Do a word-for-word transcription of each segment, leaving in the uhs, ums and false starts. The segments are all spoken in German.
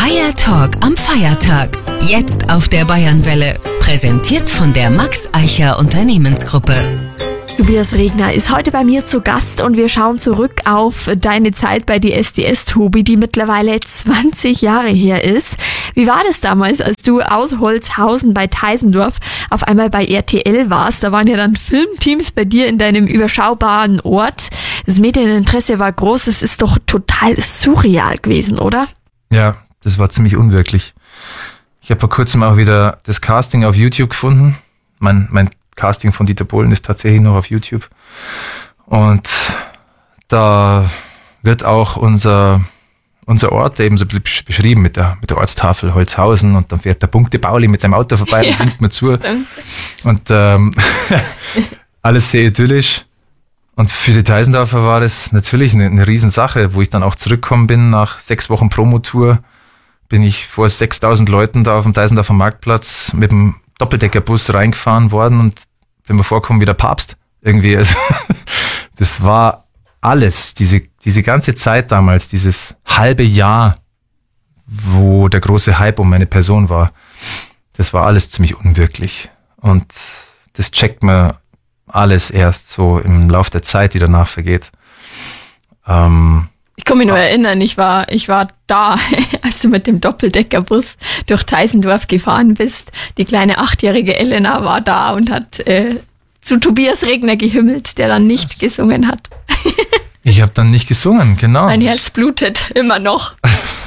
Fire Talk am Feiertag. Jetzt auf der Bayernwelle. Präsentiert von der Max Eicher Unternehmensgruppe. Tobias Regner ist heute bei mir zu Gast und wir schauen zurück auf deine Zeit bei die S D S, Tobi, die mittlerweile zwanzig Jahre her ist. Wie war das damals, als du aus Holzhausen bei Teisendorf auf einmal bei R T L warst? Da waren ja dann Filmteams bei dir in deinem überschaubaren Ort. Das Medieninteresse war groß. Es ist doch total surreal gewesen, oder? Ja, das war ziemlich unwirklich. Ich habe vor kurzem auch wieder das Casting auf YouTube gefunden. Mein, mein Casting von Dieter Bohlen ist tatsächlich noch auf YouTube. Und da wird auch unser, unser Ort eben so beschrieben mit der, mit der Ortstafel Holzhausen, und dann fährt der Punkte Pauli mit seinem Auto vorbei, ja, und winkt mir zu. Und ähm, alles sehr idyllisch. Und für die Teisendorfer war das natürlich eine, eine Riesensache, wo ich dann auch zurückgekommen bin nach sechs Wochen Promotour, bin ich vor sechstausend Leuten da auf dem Teisendorfer Marktplatz mit dem Doppeldeckerbus reingefahren worden und bin mir vorgekommen wie der Papst irgendwie. Also, das war alles, diese, diese ganze Zeit damals, dieses halbe Jahr, wo der große Hype um meine Person war, das war alles ziemlich unwirklich. Und das checkt man alles erst so im Lauf der Zeit, die danach vergeht. Ähm, Ich kann mich nur erinnern, ich war, ich war da, als du mit dem Doppeldeckerbus durch Teisendorf gefahren bist. Die kleine achtjährige Elena war da und hat äh, zu Tobias Regner gehimmelt, der dann nicht gesungen hat. Ich habe dann nicht gesungen, genau. Mein Herz blutet immer noch.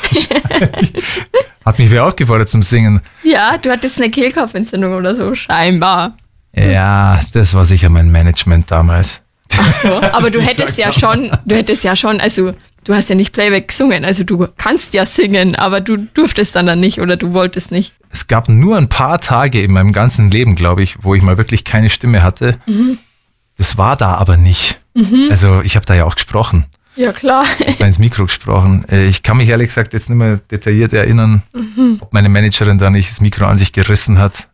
Hat mich wer aufgefordert zum Singen? Ja, du hattest eine Kehlkopfentzündung oder so, scheinbar. Ja, das war sicher mein Management damals. Ach so, aber du hättest ja schon, du hättest ja schon, also du hast ja nicht Playback gesungen, also du kannst ja singen, aber du durftest dann, dann nicht oder du wolltest nicht. Es gab nur ein paar Tage in meinem ganzen Leben, glaube ich, wo ich mal wirklich keine Stimme hatte. Mhm. Das war da aber nicht. Mhm. Also ich habe da ja auch gesprochen. Ja, klar. Ich habe da ins Mikro gesprochen. Ich kann mich ehrlich gesagt jetzt nicht mehr detailliert erinnern, mhm. ob meine Managerin da nicht das Mikro an sich gerissen hat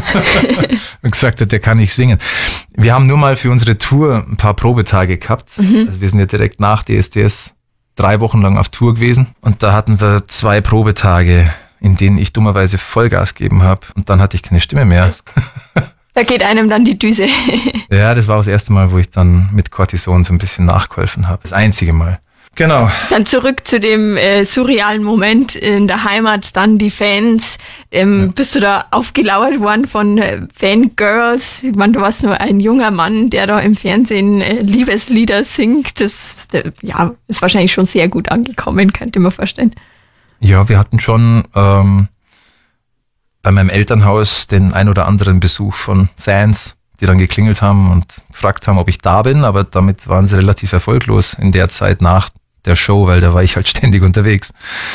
und gesagt hat, der kann nicht singen. Wir haben nur mal für unsere Tour ein paar Probetage gehabt. Mhm. Also wir sind ja direkt nach D S D S drei Wochen lang auf Tour gewesen. Und da hatten wir zwei Probetage, in denen ich dummerweise Vollgas gegeben habe. Und dann hatte ich keine Stimme mehr. Da geht einem dann die Düse. Ja, das war auch das erste Mal, wo ich dann mit Cortison so ein bisschen nachgeholfen habe. Das einzige Mal. Genau. Dann zurück zu dem äh, surrealen Moment in der Heimat, dann die Fans. Ähm, ja. Bist du da aufgelauert worden von äh, Fangirls? Ich meine, du warst nur ein junger Mann, der da im Fernsehen äh, Liebeslieder singt. Das äh, ja, ist wahrscheinlich schon sehr gut angekommen, könnte man vorstellen. Ja, wir hatten schon ähm, bei meinem Elternhaus den ein oder anderen Besuch von Fans, die dann geklingelt haben und gefragt haben, ob ich da bin, aber damit waren sie relativ erfolglos in der Zeit nach der Show, weil da war ich halt ständig unterwegs.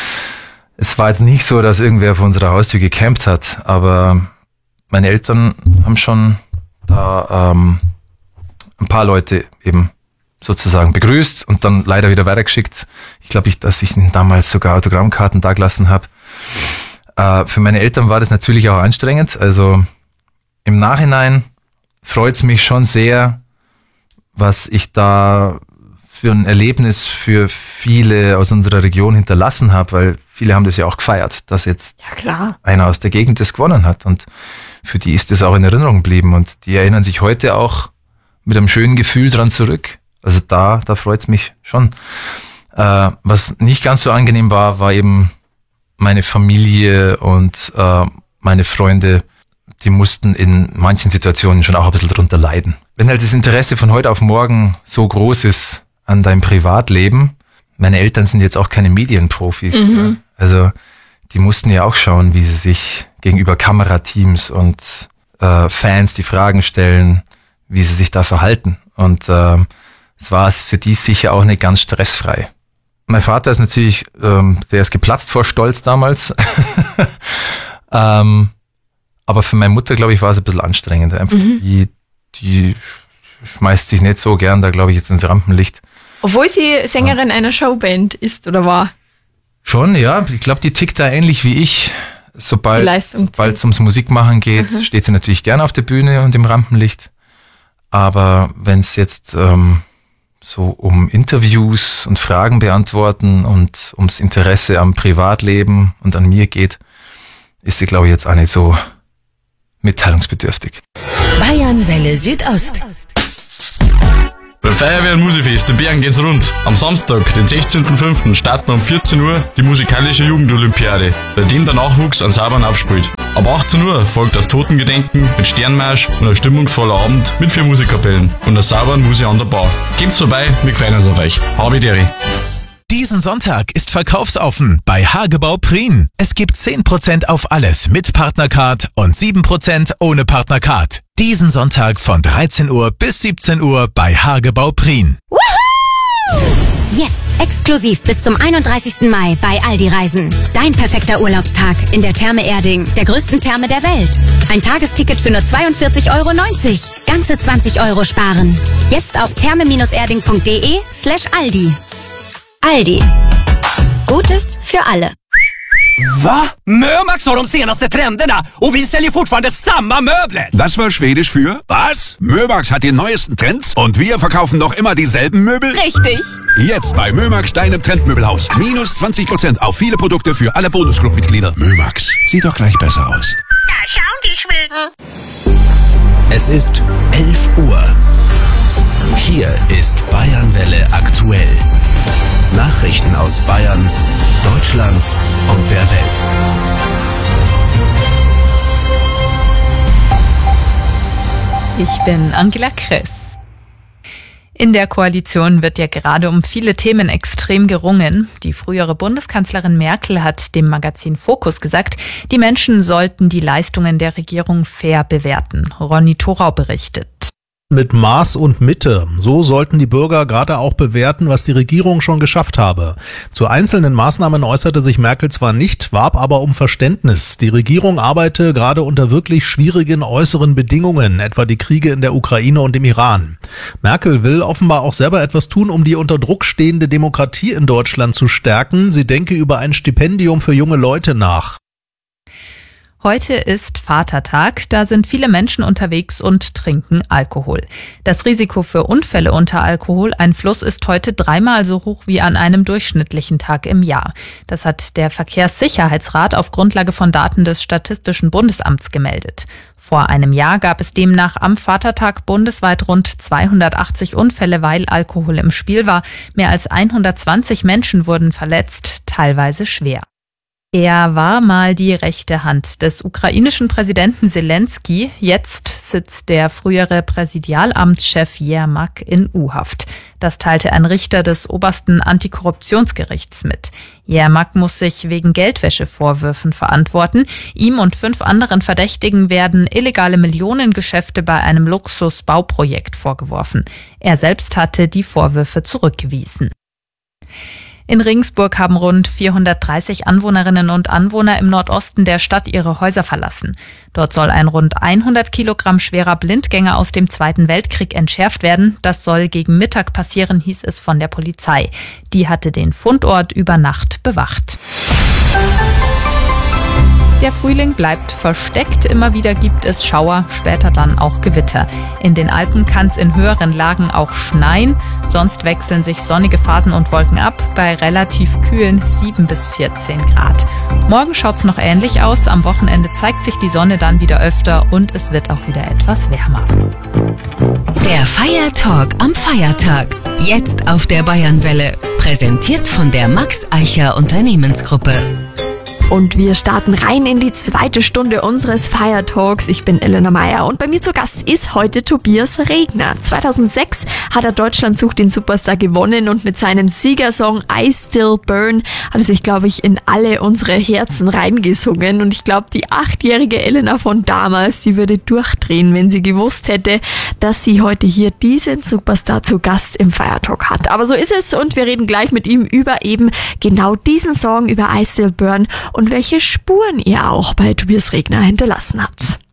Es war jetzt nicht so, dass irgendwer vor unserer Haustür gecampt hat, aber meine Eltern haben schon da ähm, ein paar Leute eben sozusagen begrüßt und dann leider wieder weitergeschickt. Ich glaube, ich, dass ich ihnen damals sogar Autogrammkarten dagelassen habe. Äh, für meine Eltern war das natürlich auch anstrengend. Also im Nachhinein freut es mich schon sehr, was ich da für ein Erlebnis für viele aus unserer Region hinterlassen habe, weil viele haben das ja auch gefeiert, dass jetzt ja, klar. einer aus der Gegend das gewonnen hat, und für die ist das auch in Erinnerung geblieben und die erinnern sich heute auch mit einem schönen Gefühl dran zurück. Also da, da freut es mich schon. Äh, was nicht ganz so angenehm war, war eben meine Familie und äh, meine Freunde, die mussten in manchen Situationen schon auch ein bisschen drunter leiden. Wenn halt das Interesse von heute auf morgen so groß ist an deinem Privatleben, meine Eltern sind jetzt auch keine Medienprofis. Mhm. Ja. Also die mussten ja auch schauen, wie sie sich gegenüber Kamerateams und äh, Fans die Fragen stellen, wie sie sich da verhalten. Und äh, es war für die sicher auch nicht ganz stressfrei. Mein Vater ist natürlich, ähm, der ist geplatzt vor Stolz damals. ähm, aber für meine Mutter, glaube ich, war es ein bisschen anstrengend. Einfach mhm. die, die schmeißt sich nicht so gern da, glaube ich, jetzt ins Rampenlicht. Obwohl sie Sängerin ja. einer Showband ist oder war. Schon, ja. Ich glaube, die tickt da ähnlich wie ich. Sobald es ums Musikmachen geht, mhm. steht sie natürlich gerne auf der Bühne und im Rampenlicht. Aber wenn es jetzt ähm, so um Interviews und Fragen beantworten und ums Interesse am Privatleben und an mir geht, ist sie, glaube ich, jetzt auch nicht so mitteilungsbedürftig. Bayernwelle Südost. Bei Feuerwehr und Musikfest in Bergen geht's rund. Am Samstag, den sechzehnten fünften starten wir um vierzehn Uhr die musikalische Jugendolympiade, bei dem der Nachwuchs an Saban aufspielt. Ab achtzehn Uhr folgt das Totengedenken mit Sternmarsch und ein stimmungsvoller Abend mit vier Musikkapellen und der Saban Musi an der Bar. Gebt's vorbei, wir freuen uns auf euch. Habe Deri. Diesen Sonntag ist verkaufsoffen bei Hagebau Prien. Es gibt zehn Prozent auf alles mit Partnercard und sieben Prozent ohne Partnercard. Diesen Sonntag von dreizehn Uhr bis siebzehn Uhr bei Hagebau Prien. Jetzt exklusiv bis zum einunddreißigsten Mai bei Aldi Reisen. Dein perfekter Urlaubstag in der Therme Erding, der größten Therme der Welt. Ein Tagesticket für nur zweiundvierzig Euro neunzig. Ganze zwanzig Euro sparen. Jetzt auf therme-erding.de slash Aldi. Aldi. Gutes für alle. Va? Mömax har de senaste trenderna och vi säljer fortfarande samma möbler. Das war Schwedisch für was? Mömax hat die neuesten Trends und wir verkaufen noch immer dieselben Möbel? Richtig. Jetzt bei Mömax, deinem Trendmöbelhaus. Minus zwanzig Prozent auf viele Produkte für alle Bonusclub-Mitglieder. Mömax, sieht doch gleich besser aus. Da schauen die Schweden. Es ist elf Uhr. Hier ist Bayernwelle aktuell. Nachrichten aus Bayern, Deutschland und der Welt. Ich bin Angela Kress. In der Koalition wird ja gerade um viele Themen extrem gerungen. Die frühere Bundeskanzlerin Merkel hat dem Magazin Focus gesagt, die Menschen sollten die Leistungen der Regierung fair bewerten. Ronny Thorau berichtet. Mit Maß und Mitte. So sollten die Bürger gerade auch bewerten, was die Regierung schon geschafft habe. Zu einzelnen Maßnahmen äußerte sich Merkel zwar nicht, warb aber um Verständnis. Die Regierung arbeite gerade unter wirklich schwierigen äußeren Bedingungen, etwa die Kriege in der Ukraine und im Iran. Merkel will offenbar auch selber etwas tun, um die unter Druck stehende Demokratie in Deutschland zu stärken. Sie denke über ein Stipendium für junge Leute nach. Heute ist Vatertag, da sind viele Menschen unterwegs und trinken Alkohol. Das Risiko für Unfälle unter Alkoholeinfluss ist heute dreimal so hoch wie an einem durchschnittlichen Tag im Jahr. Das hat der Verkehrssicherheitsrat auf Grundlage von Daten des Statistischen Bundesamts gemeldet. Vor einem Jahr gab es demnach am Vatertag bundesweit rund zweihundertachtzig Unfälle, weil Alkohol im Spiel war. Mehr als hundertzwanzig Menschen wurden verletzt, teilweise schwer. Er war mal die rechte Hand des ukrainischen Präsidenten Zelensky. Jetzt sitzt der frühere Präsidialamtschef Jermak in U-Haft. Das teilte ein Richter des obersten Antikorruptionsgerichts mit. Jermak muss sich wegen Geldwäschevorwürfen verantworten. Ihm und fünf anderen Verdächtigen werden illegale Millionengeschäfte bei einem Luxusbauprojekt vorgeworfen. Er selbst hatte die Vorwürfe zurückgewiesen. In Regensburg haben rund vierhundertdreißig Anwohnerinnen und Anwohner im Nordosten der Stadt ihre Häuser verlassen. Dort soll ein rund hundert Kilogramm schwerer Blindgänger aus dem Zweiten Weltkrieg entschärft werden. Das soll gegen Mittag passieren, hieß es von der Polizei. Die hatte den Fundort über Nacht bewacht. Der Frühling bleibt versteckt, immer wieder gibt es Schauer, später dann auch Gewitter. In den Alpen kann es in höheren Lagen auch schneien, sonst wechseln sich sonnige Phasen und Wolken ab, bei relativ kühlen sieben bis vierzehn Grad. Morgen schaut's noch ähnlich aus, am Wochenende zeigt sich die Sonne dann wieder öfter und es wird auch wieder etwas wärmer. Der Feiertalk am Feiertag, jetzt auf der Bayernwelle, präsentiert von der Max Eicher Unternehmensgruppe. Und wir starten rein in die zweite Stunde unseres Feiertalks. Ich bin Elena Meyer und bei mir zu Gast ist heute Tobias Regner. zweitausendsechs hat er Deutschland sucht den Superstar gewonnen und mit seinem Siegersong I Still Burn hat er sich, glaube ich, in alle unsere Herzen reingesungen. Und ich glaube, die achtjährige Elena von damals, die würde durchdrehen, wenn sie gewusst hätte, dass sie heute hier diesen Superstar zu Gast im Feiertalk hat. Aber so ist es und wir reden gleich mit ihm über eben genau diesen Song, über I Still Burn und welche Spuren er auch bei Tobias Regner hinterlassen hat.